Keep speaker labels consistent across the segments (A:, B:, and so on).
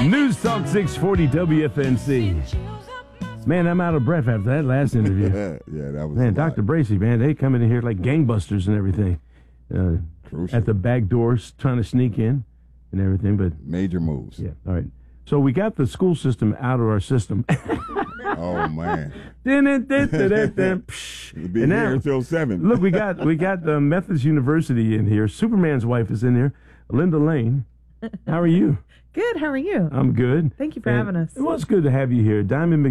A: News Talk 640 WFNC. Man, I'm out of breath after that last interview.
B: Yeah, that was
A: Man, Dr. Bracy, man, they come in here like gangbusters and everything. At the back doors, trying to sneak in and everything. But
B: major moves.
A: Yeah, all right. So we got the school system out of our system.
B: Oh, man.
A: We'll
B: be here until 7.
A: Look, we got the Methodist University in here. Superman's wife is in here. Linda Lane. How are you?
C: Good. How are you?
A: I'm good.
C: Thank you for having us.
A: Well, it's good to have you here. Diamond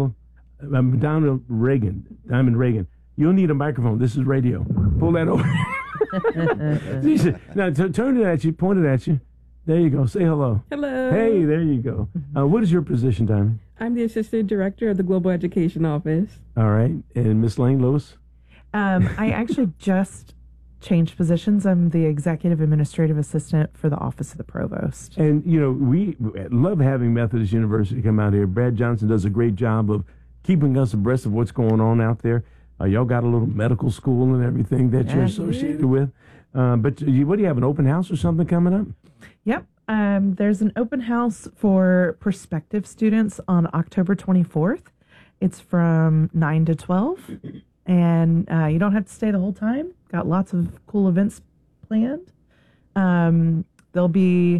A: Reagan. You'll need a microphone. This is radio. Pull that over. Now, turn it at you. Point it at you. There you go. Say hello.
D: Hello.
A: Hey, there you go. What is your position, Diamond?
D: I'm the Assistant Director of the Global Education Office.
A: All right. And Miss Lane Lewis?
C: I actually just changed positions. I'm the Executive Administrative Assistant for the Office of the Provost.
A: And, you know, we love having Methodist University come out here. Brad Johnson does a great job of keeping us abreast of what's going on out there. Y'all got a little medical school and everything that you're associated with. But what do you have, an open house or something coming up?
C: Yep. There's an open house for prospective students on October 24th. It's from 9 to 12. And you don't have to stay the whole time. Got lots of cool events planned. There'll be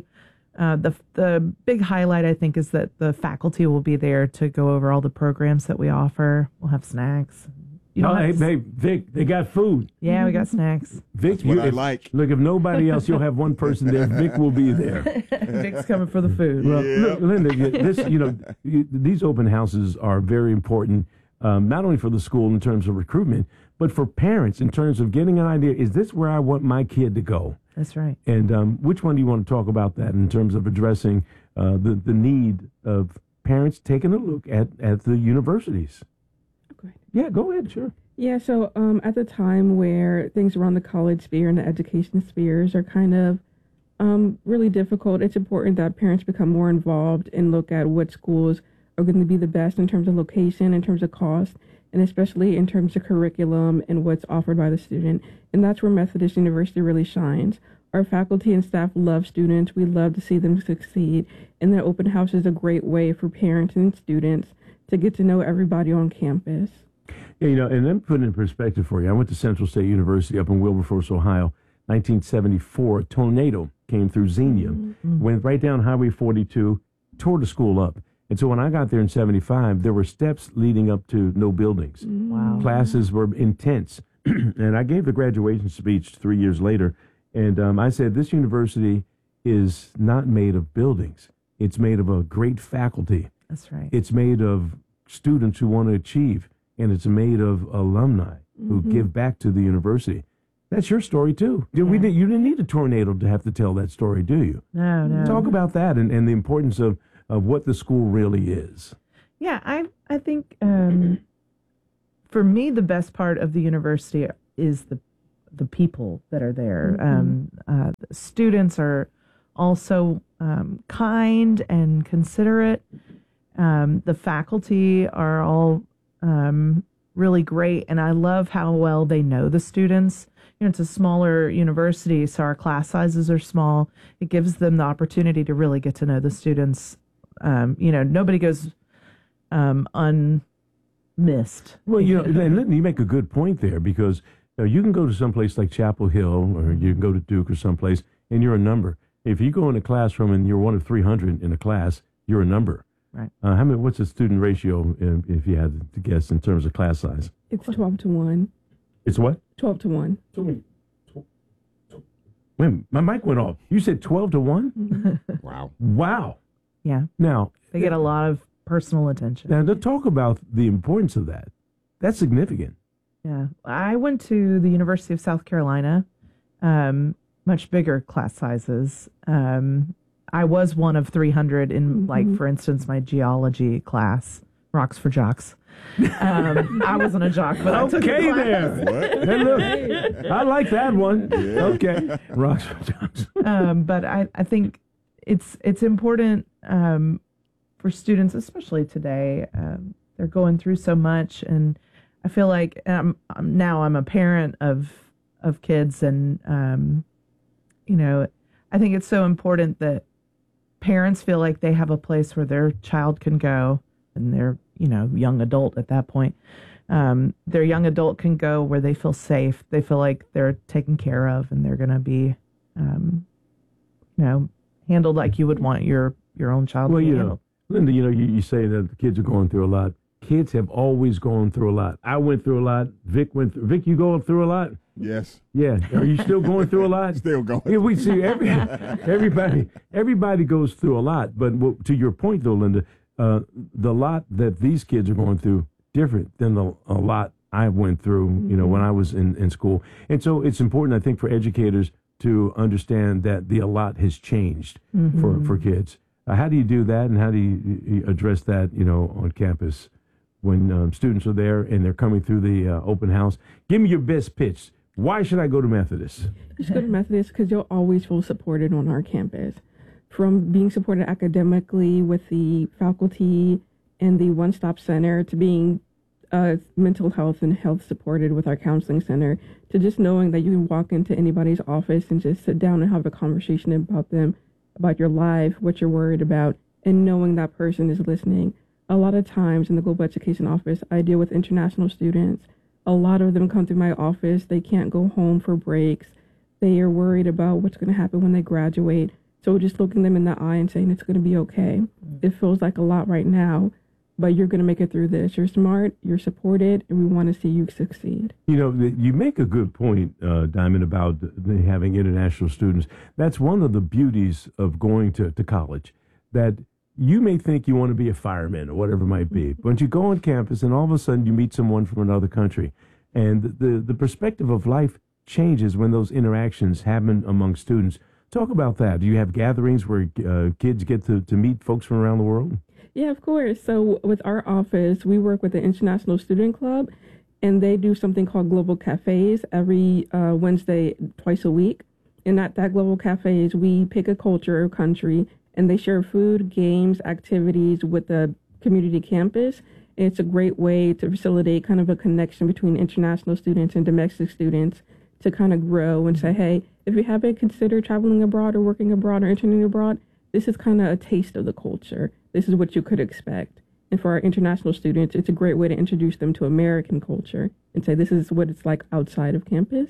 C: the big highlight, I think, is that the faculty will be there to go over all the programs that we offer. We'll have snacks.
A: Hey, Vic, they got food.
C: Yeah, we got snacks.
A: Vic,
B: what I like.
A: Look, if nobody else, you'll have one person there. Vic will be there.
C: Vic's coming for the food.
A: Well, look, Linda, these open houses are very important, not only for the school in terms of recruitment, but for parents in terms of getting an idea. Is this where I want my kid to go?
C: That's right.
A: And which one do you want to talk about that in terms of addressing the need of parents taking a look at the universities? Yeah, go ahead, sure.
D: Yeah, so at the time where things around the college sphere and the education spheres are kind of really difficult, it's important that parents become more involved and look at what schools are going to be the best in terms of location, in terms of cost, and especially in terms of curriculum and what's offered by the student. And that's where Methodist University really shines. Our faculty and staff love students. We love to see them succeed. And the open house is a great way for parents and students to get to know everybody on campus.
A: Yeah, and then put it in perspective for you. I went to Central State University up in Wilberforce, Ohio. 1974, a tornado came through Xenia, went right down Highway 42, tore the school up. And so when I got there in 75, there were steps leading up to no buildings.
C: Wow.
A: Classes were intense. And I gave the graduation speech 3 years later, and I said, this university is not made of buildings. It's made of a great faculty.
C: That's right.
A: It's made of students who want to achieve, and it's made of alumni who give back to the university. That's your story, too. You didn't need a tornado to have to tell that story, do you?
C: No.
A: Talk about that and the importance of what the school really is.
C: Yeah, I think for me, the best part of the university is the people that are there. The students are also kind and considerate. The faculty are all really great, and I love how well they know the students. It's a smaller university, so our class sizes are small. It gives them the opportunity to really get to know the students. Nobody goes unmissed.
A: Well, and you make a good point there, because you can go to someplace like Chapel Hill, or you can go to Duke or someplace, and you're a number. If you go in a classroom and you're one of 300 in a class, you're a number.
C: Right.
A: What's the student ratio, if you had to guess, in terms of class size?
D: It's 12 to 1.
A: It's what?
D: 12 to 1.
A: Wait, my mic went off. You said 12 to 1? Wow.
C: Yeah.
A: Now,
C: they get a lot of personal attention.
A: Now, to talk about the importance of that, that's significant.
C: Yeah. I went to the University of South Carolina, much bigger class sizes. I was one of 300 in, for instance, my geology class, Rocks for Jocks. I wasn't a jock, but I took the class.
A: There. What? Hey, look, I like that one. Yeah. Okay, Rocks for Jocks.
C: But I think it's important for students, especially today. They're going through so much, and I feel like I'm a parent of kids, and I think it's so important that parents feel like they have a place where their child can go, and they're, young adult at that point. Their young adult can go where they feel safe. They feel like they're taken care of, and they're going to be, handled like you would want your own child to be handled.
A: Linda, you say that the kids are going through a lot. Kids have always gone through a lot. I went through a lot. Vic, you going through a lot?
B: Yes.
A: Yeah. Are you still going through a lot?
B: Still going.
A: Yeah, we see everybody goes through a lot. But to your point, though, Linda, the lot that these kids are going through different than a lot I went through, when I was in school. And so it's important, I think, for educators to understand that the lot has changed for kids. How do you do that, and how do you address that, on campus when students are there and they're coming through the open house? Give me your best pitch. Why should I go to Methodist?
D: You should go to Methodist because you'll always feel supported on our campus. From being supported academically with the faculty and the one-stop center, to being mental health and health supported with our counseling center, to just knowing that you can walk into anybody's office and just sit down and have a conversation about your life, what you're worried about, and knowing that person is listening. A lot of times in the global education office, I deal with international students. A lot of them come through my office. They can't go home for breaks. They are worried about what's going to happen when they graduate. So just looking them in the eye and saying it's going to be okay. It feels like a lot right now, but you're going to make it through this. You're smart, you're supported, and we want to see you succeed.
A: You make a good point, Diamond, about having international students. That's one of the beauties of going to college, that you may think you want to be a fireman or whatever it might be, but you go on campus and all of a sudden you meet someone from another country, and the perspective of life changes when those interactions happen among students. Talk about that. Do you have gatherings where kids get to meet folks from around the world?
D: Yeah, of course. So with our office, we work with the International Student Club, and they do something called Global Cafes every Wednesday, twice a week. And at that Global Cafes, we pick a culture or country, and they share food, games, activities with the community campus. And it's a great way to facilitate kind of a connection between international students and domestic students to kind of grow and say, hey, if you haven't considered traveling abroad or working abroad or interning abroad, this is kind of a taste of the culture. This is what you could expect. And for our international students, it's a great way to introduce them to American culture and say, this is what it's like outside of campus.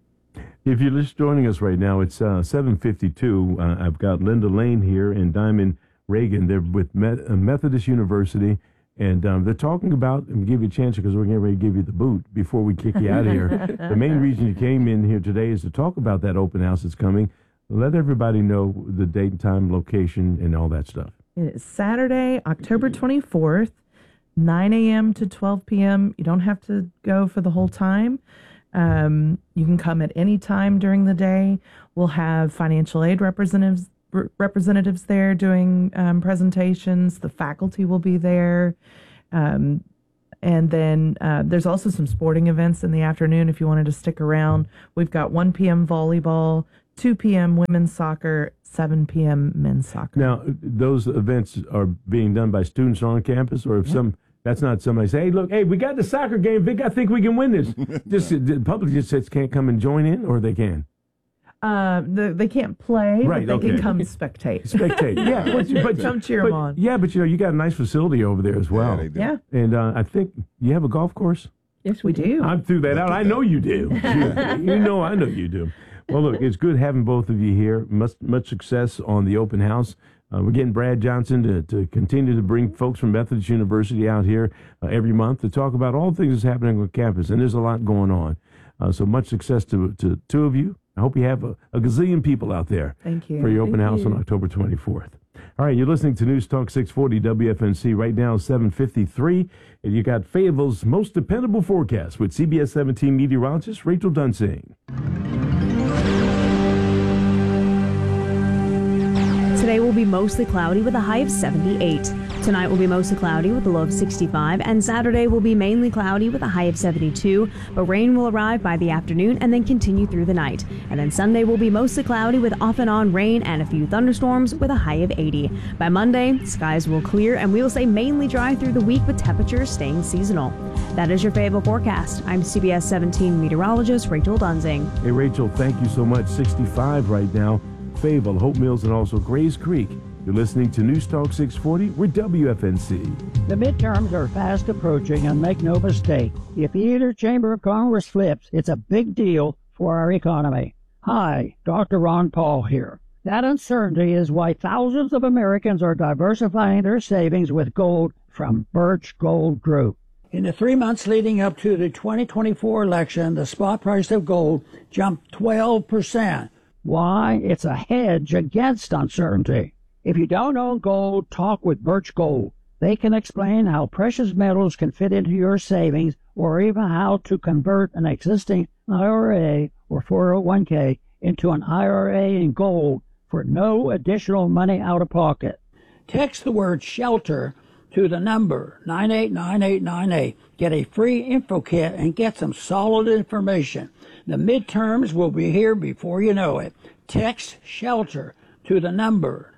A: If you're just joining us right now, it's 7:52. I've got Linda Lane here and Diamond Reagan. They're with Methodist University, and they're talking about, and give you a chance because we're getting ready to give you the boot before we kick you out of here. The main reason you came in here today is to talk about that open house that's coming. Let everybody know the date and time, location, and all that stuff.
C: It is Saturday, October 24th, 9 a.m. to 12 p.m. You don't have to go for the whole time. You can come at any time during the day. We'll have financial aid representatives there doing presentations. The faculty will be there. And then there's also some sporting events in the afternoon if you wanted to stick around. We've got 1 p.m. volleyball, 2 p.m. women's soccer, 7 p.m. men's soccer.
A: Now, those events are being done by students on campus, or if that's not somebody say, hey, we got the soccer game, Vic, I think we can win this. The public just can't come and join in, or they can?
C: They can't play,
A: right,
C: but they can come spectate.
A: Yeah,
C: but come cheer them on.
A: Yeah, but you got a nice facility over there as well.
C: Yeah.
A: And I think you have a golf course?
C: Yes, we do.
A: I threw that out. I know you do. I know you do. Well, look, it's good having both of you here. Much success on the open house. We're getting Brad Johnson to continue to bring folks from Methodist University out here every month to talk about all things that's happening on campus, and there's a lot going on. So much success to two of you. I hope you have a gazillion people out there.
C: Thank you.
A: For your open house on October 24th. All right, you're listening to News Talk 640 WFNC. Right now, 7:53, and you got Fayetteville's most dependable forecast with CBS 17 meteorologist Rachel Dunsing.
E: Today will be mostly cloudy with a high of 78. Tonight will be mostly cloudy with a low of 65, and Saturday will be mainly cloudy with a high of 72, but rain will arrive by the afternoon and then continue through the night. And then Sunday will be mostly cloudy with off and on rain and a few thunderstorms with a high of 80. By Monday, skies will clear and we will stay mainly dry through the week with temperatures staying seasonal. That is your Fayetteville forecast. I'm CBS 17 meteorologist Rachel Dunsing.
A: Hey, Rachel, thank you so much. 65 right now. Fayetteville, Hope Mills, and also Grays Creek You're listening to News Talk 640. We're WFNC.
F: The midterms are fast approaching, and make no mistake, if either chamber of Congress flips, it's a big deal for our economy. Hi, Dr. Ron Paul here. That uncertainty is why thousands of Americans are diversifying their savings with gold from Birch Gold Group. In the 3 months leading up to the 2024 election, the spot price of gold jumped 12%. Why? It's a hedge against uncertainty. If you don't own gold, talk with Birch Gold. They can explain how precious metals can fit into your savings, or even how to convert an existing IRA or 401k into an IRA in gold for no additional money out of pocket. Text the word SHELTER to the number 989898. Get a free info kit and get some solid information. The midterms will be here before you know it. Text SHELTER to the number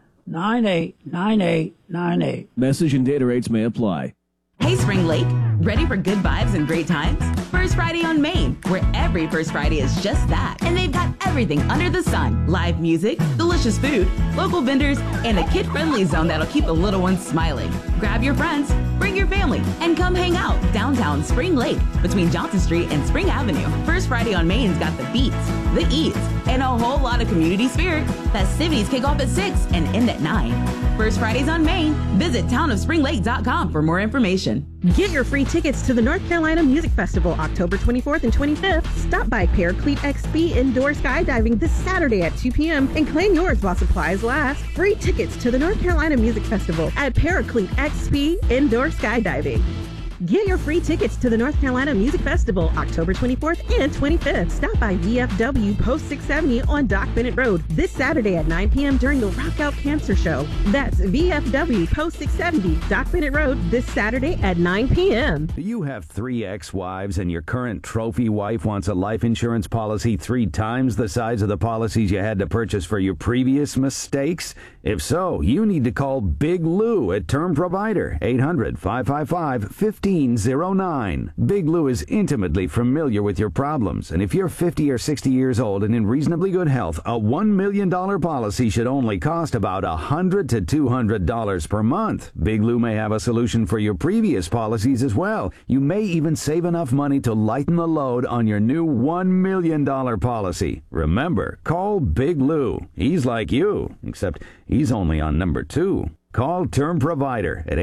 F: 989898.
G: Message and data rates may apply.
H: Hey, Spring Lake, ready for good vibes and great times? First Friday on Main, where every First Friday is just that. And they've got everything under the sun. Live music, delicious food, local vendors, and a kid-friendly zone that'll keep the little ones smiling. Grab your friends, bring your family, and come hang out downtown Spring Lake between Johnson Street and Spring Avenue. First Friday on Main's got the beats, the eats, and a whole lot of community spirit. Festivities kick off at 6 and end at 9. First Fridays on Main. Visit townofspringlake.com for more information.
I: Get your free tickets to the North Carolina Music Festival October 24th and 25th. Stop by Paraclete XP Indoor Skydiving this Saturday at 2 p.m. and claim yours while supplies last. Free tickets to the North Carolina Music Festival at Paraclete XP Indoor Skydiving. Get your free tickets to the North Carolina Music Festival October 24th and 25th. Stop by VFW Post 670 on Doc Bennett Road this Saturday at 9 p.m. during the Rock Out Cancer Show. That's VFW Post 670 Doc Bennett Road this Saturday at 9 p.m.
J: You have 3 ex-wives and your current trophy wife wants a life insurance policy 3 times the size of the policies you had to purchase for your previous mistakes? If so, you need to call Big Lou at Term Provider, 800-555-1509. Big Lou is intimately familiar with your problems, and if you're 50 or 60 years old and in reasonably good health, a $1 million policy should only cost about $100 to $200 per month. Big Lou may have a solution for your previous policies as well. You may even save enough money to lighten the load on your new $1 million policy. Remember, call Big Lou. He's like you, except he's only on number 2. Call Term Provider at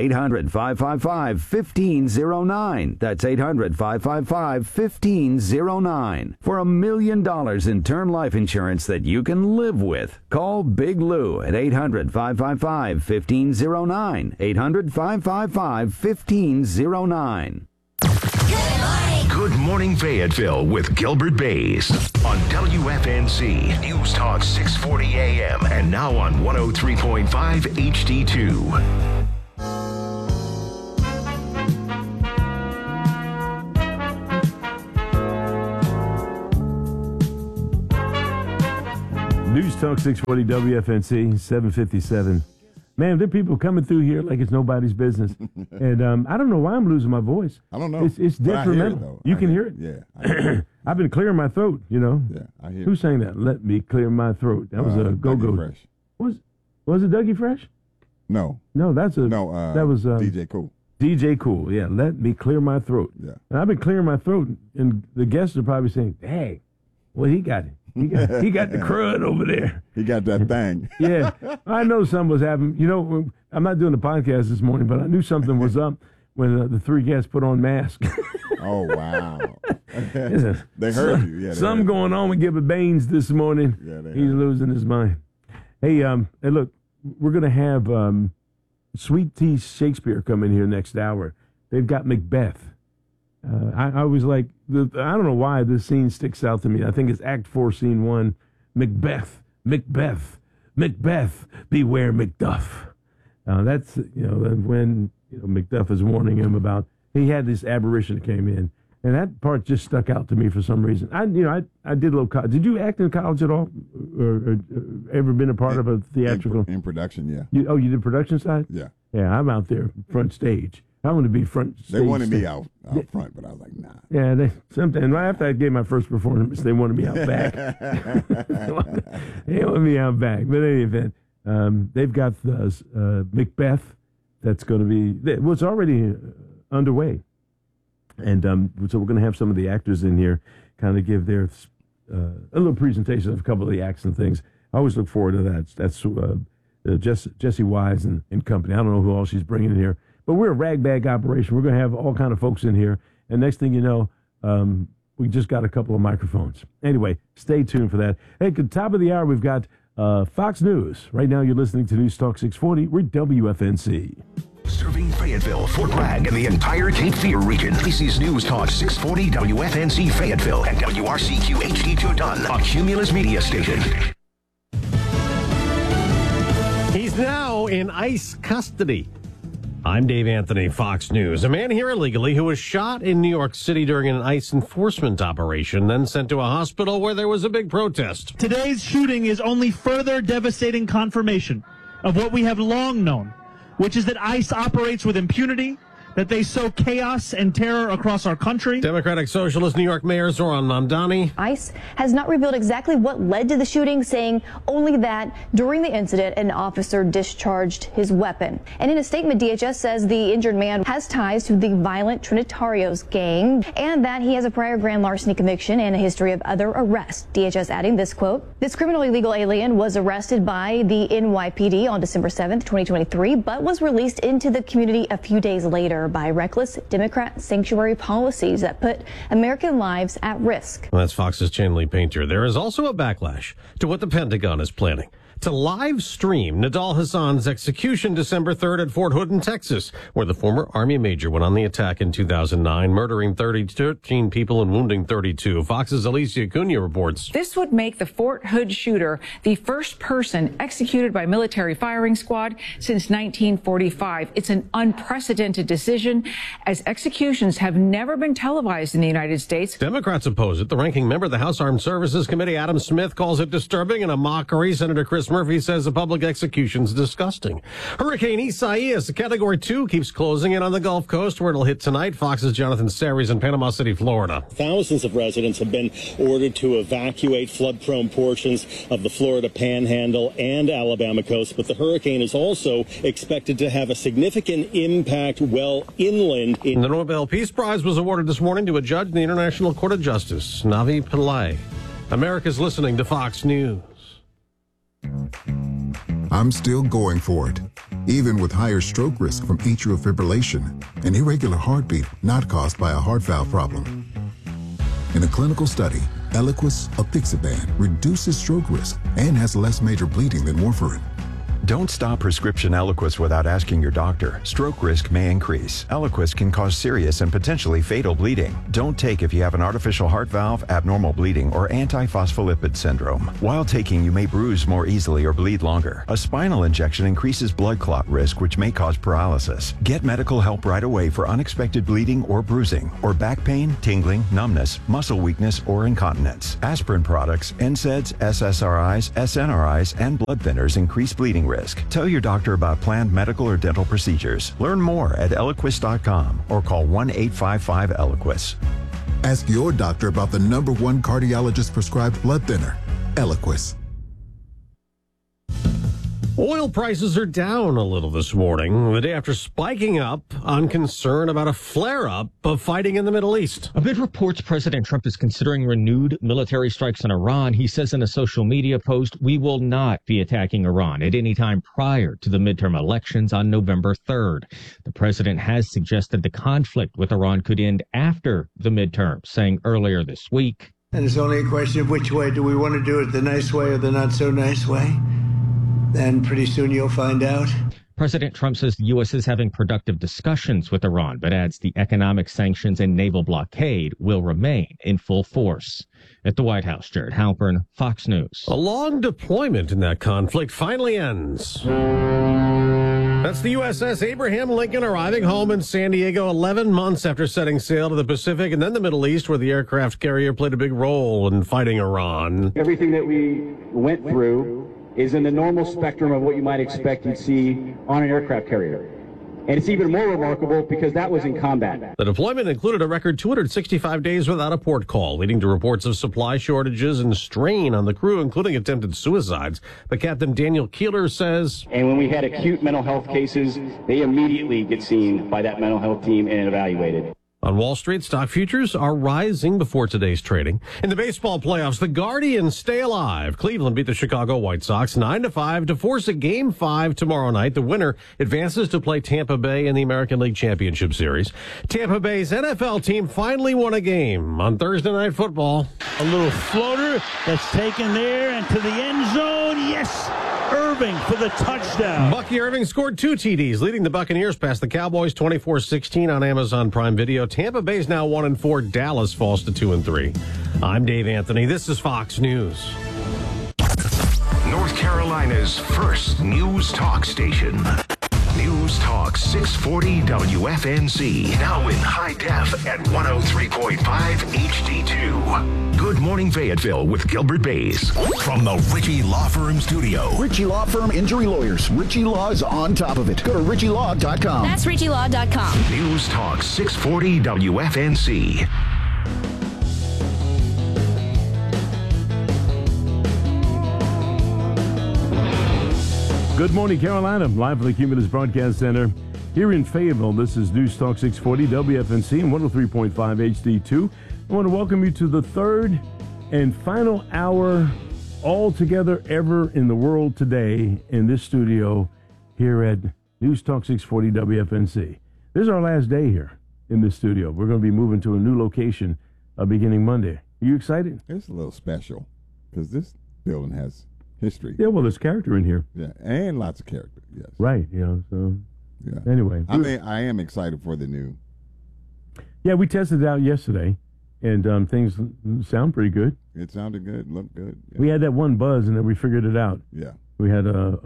J: 800-555-1509. That's 800-555-1509. For $1 million in term life insurance that you can live with. Call Big Lou at 800-555-1509. 800-555-1509.
K: Good morning, Fayetteville with Gilbert Bays on WFNC News Talk 640 AM and now on 103.5 HD2.
A: News Talk 640 WFNC 757. Man, there are people coming through here like it's nobody's business. And I don't know why I'm losing my voice.
B: I don't know.
A: It's detrimental. You can hear it?
B: Yeah.
A: I've been clearing my throat, you know.
B: Yeah, I hear it.
A: Who sang that? Let me clear my throat. That was a go-go.
B: Fresh.
A: Was it Dougie Fresh?
B: No.
A: No, that was
B: DJ Cool.
A: DJ Cool, yeah. Let me clear my throat.
B: Yeah.
A: And I've been clearing my throat, and the guests are probably saying, "Dang, well, he got it. He got the crud over there.
B: He got that thing."
A: Yeah, I know something was happening. You know, I'm not doing the podcast this morning, but I knew something was up when the 3 guests put on masks.
B: Oh, wow. They heard you. Yeah,
A: something going on with Gilbert Baines this morning.
B: Yeah,
A: he's losing his mind. Hey, look, we're going to have Sweet Tea Shakespeare come in here next hour. They've got Macbeth. I was like, I don't know why this scene sticks out to me. I think it's Act 4, Scene 1. Macbeth, Macbeth, Macbeth, beware Macduff. That's, when Macduff is warning him about, he had this apparition that came in. And that part just stuck out to me for some reason. I did a little college. Did you act in college at all? Or ever been a part of a theatrical?
B: In production, yeah.
A: You did production side?
B: Yeah.
A: Yeah, I'm out there, front stage. I want to be front stage.
B: They wanted me out front, but I was like, nah.
A: Yeah, sometimes right after I gave my first performance, they wanted me out back. They wanted me out back. But in any event, They've got Macbeth that's going to be, well, it's already underway. And so we're going to have some of the actors in here kind of give their a little presentation of a couple of the acts and things. I always look forward to that. That's Jesse Wise and company. I don't know who all she's bringing in here, but we're a ragbag operation. We're going to have all kind of folks in here. And next thing you know, we just got a couple of microphones. Anyway, stay tuned for that. Hey, at the top of the hour, we've got Fox News. Right now, you're listening to News Talk 640. We're WFNC.
K: Serving Fayetteville, Fort Bragg, and the entire Cape Fear region. This is News Talk 640 WFNC Fayetteville and WRCQ HD2 Dunn, a Cumulus media station.
L: He's now in ICE custody. I'm Dave Anthony, Fox News. A man here illegally who was shot in New York City during an ICE enforcement operation, then sent to a hospital where there was a big protest.
M: Today's shooting is only further devastating confirmation of what we have long known, which is that ICE operates with impunity, that they sow chaos and terror across our country.
L: Democratic Socialist New York Mayor Zoran Mamdani.
N: ICE has not revealed exactly what led to the shooting, saying only that during the incident, an officer discharged his weapon. And in a statement, DHS says the injured man has ties to the violent Trinitarios gang and that he has a prior grand larceny conviction and a history of other arrests. DHS adding this quote, "This criminally illegal alien was arrested by the NYPD on December 7th, 2023, but was released into the community a few days later by reckless Democrat sanctuary policies that put American lives at risk."
L: That's Fox's Chanley Painter. There is also a backlash to what the Pentagon is planning to live stream Nidal Hassan's execution December 3rd at Fort Hood in Texas, where the former Army major went on the attack in 2009, murdering 13 people and wounding 32. Fox's Alicia Cunha reports.
O: This would make the Fort Hood shooter the first person executed by military firing squad since 1945. It's an unprecedented decision, as executions have never been televised in the United States.
L: Democrats oppose it. The ranking member of the House Armed Services Committee, Adam Smith, calls it disturbing and a mockery. Senator Chris Murphy says the public execution's disgusting. Hurricane Isaias, a Category 2, keeps closing in on the Gulf Coast, where it'll hit tonight. Fox's Jonathan Saries in Panama City, Florida.
P: Thousands of residents have been ordered to evacuate flood-prone portions of the Florida Panhandle and Alabama coast, but the hurricane is also expected to have a significant impact well inland.
L: The Nobel Peace Prize was awarded this morning to a judge in the International Court of Justice, Navi Pillay. America's listening to Fox News.
Q: I'm still going for it, even with higher stroke risk from atrial fibrillation, an irregular heartbeat not caused by a heart valve problem. In a clinical study, Eliquis apixaban reduces stroke risk and has less major bleeding than warfarin.
R: Don't stop prescription Eliquis without asking your doctor. Stroke risk may increase. Eliquis can cause serious and potentially fatal bleeding. Don't take if you have an artificial heart valve, abnormal bleeding, or antiphospholipid syndrome. While taking, you may bruise more easily or bleed longer. A spinal injection increases blood clot risk, which may cause paralysis. Get medical help right away for unexpected bleeding or bruising, or back pain, tingling, numbness, muscle weakness, or incontinence. Aspirin products, NSAIDs, SSRIs, SNRIs, and blood thinners increase bleeding risk. Tell your doctor about planned medical or dental procedures. Learn more at Eliquis.com or call 1-855-ELIQUIS.
Q: Ask your doctor about the #1 cardiologist prescribed blood thinner, Eliquis.
L: Oil prices are down a little this morning, the day after spiking up on concern about a flare-up of fighting in the Middle East.
S: Amid reports President Trump is considering renewed military strikes on Iran, he says in a social media post, "We will not be attacking Iran at any time prior to the midterm elections on November 3rd. The president has suggested the conflict with Iran could end after the midterms, saying earlier this week,
T: "And it's only a question of which way. Do we want to do it the nice way or the not so nice way? Then pretty soon you'll find out."
S: President Trump says the U.S. is having productive discussions with Iran, but adds the economic sanctions and naval blockade will remain in full force. At the White House, Jared Halpern, Fox News.
L: A long deployment in that conflict finally ends. That's the USS Abraham Lincoln arriving home in San Diego 11 months after setting sail to the Pacific and then the Middle East, where the aircraft carrier played a big role in fighting Iran.
U: Everything that we went through is in the normal spectrum of what you might expect you'd see on an aircraft carrier. And it's even more remarkable because that was in combat.
L: The deployment included a record 265 days without a port call, leading to reports of supply shortages and strain on the crew, including attempted suicides. But Captain Daniel Keeler says,
U: and when we had acute mental health cases, they immediately get seen by that mental health team and evaluated.
L: On Wall Street, stock futures are rising before today's trading. In the baseball playoffs, the Guardians stay alive. Cleveland beat the Chicago White Sox 9-5 to force a Game 5 tomorrow night. The winner advances to play Tampa Bay in the American League Championship Series. Tampa Bay's NFL team finally won a game on Thursday Night Football.
M: A little floater that's taken there and to the end zone. Yes! Irving for the touchdown.
L: Bucky Irving scored 2 TDs, leading the Buccaneers past the Cowboys 24-16 on Amazon Prime Video. Tampa Bay's now 1-4. Dallas falls to 2-3. I'm Dave Anthony. This is Fox News.
K: North Carolina's first news talk station. News Talk 640 WFNZ. Now in high def at 103.5 HD2. Good Morning Fayetteville with Gilbert Bays. From the Ritchie Law Firm studio.
D: Ritchie Law Firm Injury Lawyers. Ritchie Law is on top of it. Go to ritchielaw.com.
V: That's ritchielaw.com.
K: News Talk 640 WFNZ.
A: Good morning, Carolina. Live from the Cumulus Broadcast Center here in Fayetteville. This is News Talk 640 WFNC and 103.5 HD2. I want to welcome you to the third and final hour altogether ever in the world today in this studio here at News Talk 640 WFNC. This is our last day here in this studio. We're going to be moving to a new location beginning Monday. Are you excited?
B: It's a little special because this building has history.
A: Yeah, well, there's character in here.
B: Yeah, and lots of character, yes.
A: Right, so
B: yeah.
A: Anyway.
B: I am excited for the new.
A: Yeah, we tested it out yesterday, and things sound pretty good.
B: It sounded good, looked good. Yeah.
A: We had that one buzz, and then we figured it out.
B: Yeah.
A: We had a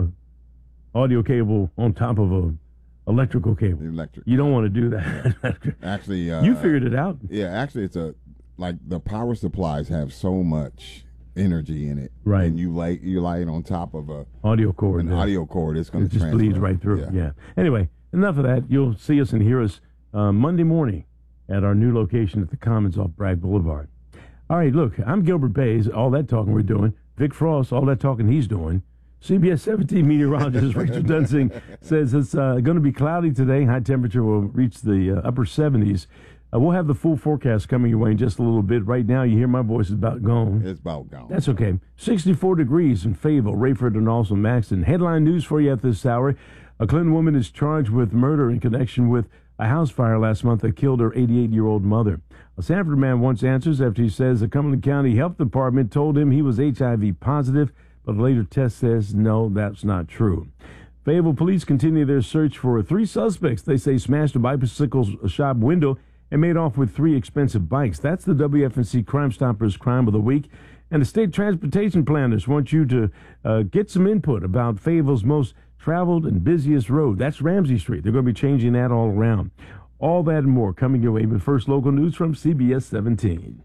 A: audio cable on top of a electrical cable.
B: Electric.
A: You don't want to do that.
B: Actually.
A: You figured it out.
B: Yeah, actually, it's the power supplies have so much energy in it,
A: right?
B: And you lay it on top of a
A: audio cord.
B: Audio cord, it's going to
A: just bleeds right through. Yeah. Anyway, enough of that. You'll see us and hear us Monday morning at our new location at the Commons off Bragg Boulevard. All right, look, I'm Gilbert Bays. All that talking we're doing. Vic Frost, all that talking he's doing. CBS 17 meteorologist Rachel Dunsing says it's going to be cloudy today. High temperature will reach the upper 70s. We'll have the full forecast coming your way in just a little bit. Right now, you hear my voice is about gone.
B: It's about gone.
A: That's okay. 64 degrees in Fayetteville, Rayford, and also Maxton. Headline news for you at this hour. A Clinton woman is charged with murder in connection with a house fire last month that killed her 88-year-old mother. A Sanford man wants answers after he says the Cumberland County Health Department told him he was HIV positive, but a later test says no, that's not true. Fayetteville police continue their search for 3 suspects they say smashed a bicycle shop window and made off with 3 expensive bikes. That's the WFNC Crime Stoppers Crime of the Week. And the state transportation planners want you to get some input about Fayetteville's most traveled and busiest road. That's Ramsey Street. They're going to be changing that all around. All that and more coming your way. But first, local news from CBS 17.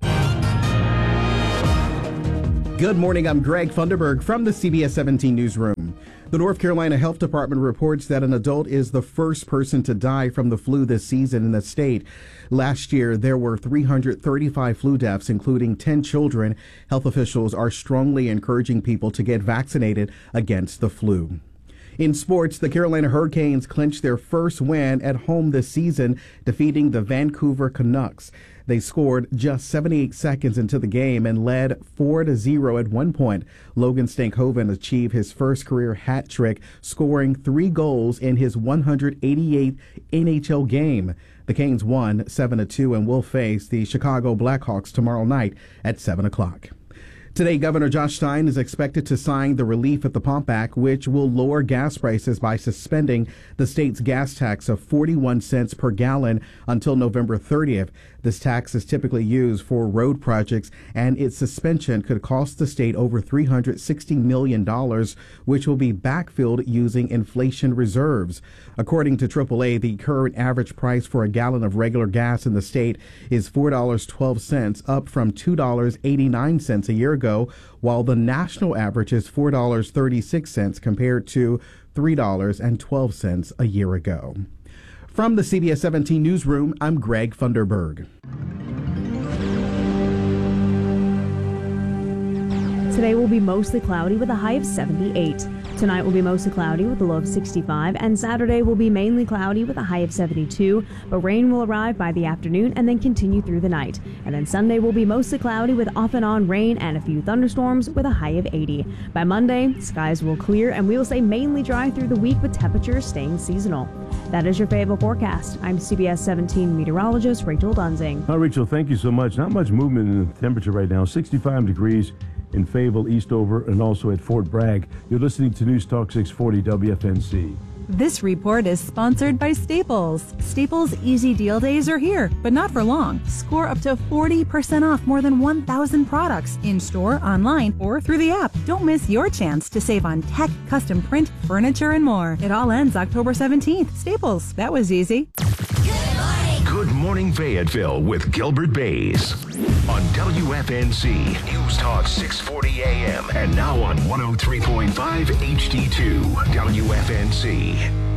W: Good morning. I'm Greg Funderburg from the CBS 17 newsroom. The North Carolina Health Department reports that an adult is the first person to die from the flu this season in the state. Last year, there were 335 flu deaths, including 10 children. Health officials are strongly encouraging people to get vaccinated against the flu. In sports, the Carolina Hurricanes clinched their first win at home this season, defeating the Vancouver Canucks. They scored just 78 seconds into the game and led 4-0 at one point. Logan Stankoven achieved his first career hat trick, scoring 3 goals in his 188th NHL game. The Canes won 7-2 and will face the Chicago Blackhawks tomorrow night at 7 o'clock. Today, Governor Josh Stein is expected to sign the Relief at the Pump Act, which will lower gas prices by suspending the state's gas tax of 41 cents per gallon until November 30th. This tax is typically used for road projects, and its suspension could cost the state over $360 million, which will be backfilled using inflation reserves. According to AAA, the current average price for a gallon of regular gas in the state is $4.12, up from $2.89 a year ago, while the national average is $4.36 compared to $3.12 a year ago. From the CBS 17 Newsroom, I'm Greg Funderburg.
C: Today will be mostly cloudy with a high of 78. Tonight will be mostly cloudy with a low of 65, and Saturday will be mainly cloudy with a high of 72, but rain will arrive by the afternoon and then continue through the night. And then Sunday will be mostly cloudy with off and on rain and a few thunderstorms with a high of 80. By Monday, skies will clear and we will stay mainly dry through the week with temperatures staying seasonal. That is your Fayetteville forecast. I'm CBS 17 meteorologist Rachel Dunzing.
A: Hi, Rachel. Thank you so much. Not much movement in the temperature right now. 65 degrees in Fayetteville, Eastover, and also at Fort Bragg. You're listening to News Talk 640 WFNZ.
E: This report is sponsored by Staples. Staples Easy Deal Days are here, but not for long. Score up to 40% off more than 1,000 products in-store, online, or through the app. Don't miss your chance to save on tech, custom print, furniture, and more. It all ends October 17th. Staples, that was easy.
K: Good Morning Fayetteville with Gilbert Bays on WFNZ News Talk 640 AM and now on 103.5 HD2 WFNZ.